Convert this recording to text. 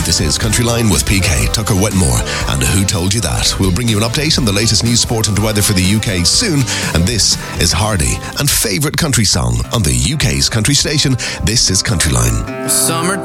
This is Countryline with PK, Tucker Wetmore, and Who Told You That? We'll bring you an update on the latest news, sport and weather for the UK soon. And this is Hardy and favourite country song on the UK's country station. This is Countryline. Summertime